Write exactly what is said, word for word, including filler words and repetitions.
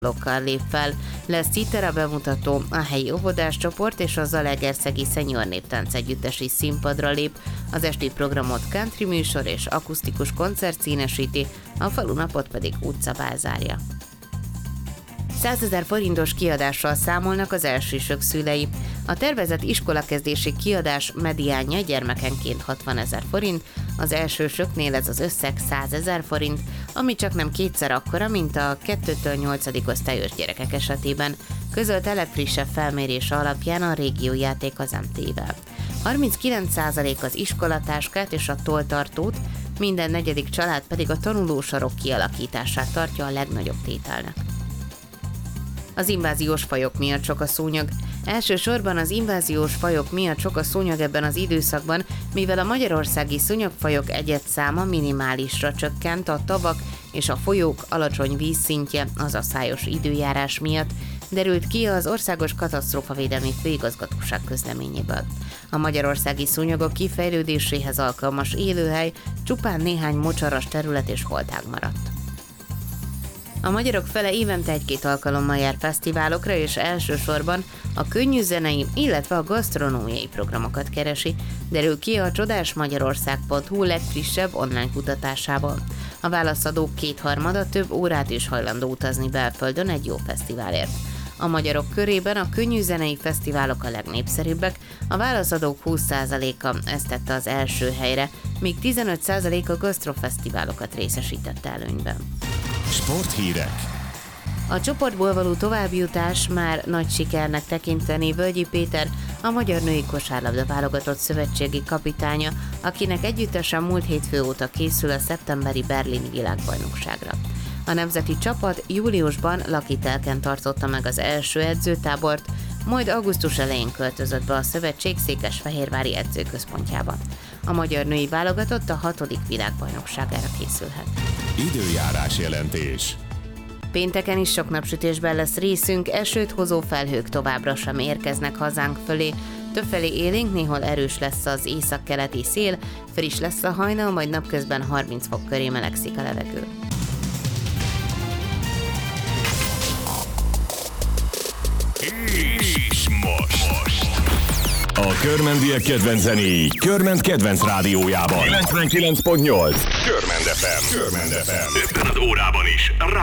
lokkal lép fel. Lesz Citera bemutató, a helyi óvodás csoport és a Zalaegerszegi Senior Néptánc Együttes is színpadra lép. Az esti programot country műsor és akusztikus koncert színesíti, a falunapot pedig utcabál zárja. százezer forintos kiadással számolnak az elsősök szülei. A tervezett iskolakezdési kiadás mediánja gyermekenként hatvanezer forint, az elsősöknél ez az összeg százezer forint, ami csak nem kétszer akkora, mint a kettőtől nyolcadik osztályos gyerekek esetében, közölte legfrissebb felmérése alapján a Régiójáték az em té-vel. harminckilenc százalék az iskolatáskát és a tolltartót, minden negyedik család pedig a tanulósarok kialakítását tartja a legnagyobb tételnek. Az inváziós fajok miatt sok a szúnyog. Elsősorban az inváziós fajok miatt sok a szúnyog ebben az időszakban, mivel a magyarországi szúnyogfajok egyedszáma minimálisra csökkent a tavak és a folyók alacsony vízszintje az asszályos időjárás miatt, derült ki az Országos Katasztrófavédelmi Főigazgatóság közleményéből. A magyarországi szúnyogok kifejlődéséhez alkalmas élőhely csupán néhány mocsaras terület és holtág maradt. A magyarok fele évente egy-két alkalommal jár fesztiválokra, és elsősorban a könnyűzenei, illetve a gasztronómiai programokat keresi, derül ki a csodásmagyarország pont hu legfrissebb online kutatásából. A válaszadók kétharmada több órát is hajlandó utazni belföldön egy jó fesztiválért. A magyarok körében a könnyűzenei fesztiválok a legnépszerűbbek, a válaszadók húsz százaléka ezt tette az első helyre, míg tizenöt százalék a gasztrofesztiválokat részesítette előnyben. Sporthírek. A csoportból való továbbjutás már nagy sikernek tekinteni Völgyi Péter, a Magyar Női Kosárlabda Válogatott szövetségi kapitánya, akinek együttesen múlt hétfő óta készül a szeptemberi berlini világbajnokságra. A nemzeti csapat júliusban Lakitelken tartotta meg az első edzőtábort, majd augusztus elején költözött be a szövetség székesfehérvári edzőközpontjába. A magyar női válogatott a hatodik világbajnokságára készülhet. Időjárás jelentés. Pénteken is sok napsütésben lesz részünk, esőt hozó felhők továbbra sem érkeznek hazánk fölé. Többfelé élénk, néhol erős lesz az északkeleti szél, friss lesz a hajnal, majd napközben harminc fok köré melegszik a levegő. És most. A körmendiek kedvenc zenéi Körment kedvenc rádiójában. kilencvenkilenc pont nyolc Körmend ef em. Körmend ef em. Ebben az órában is.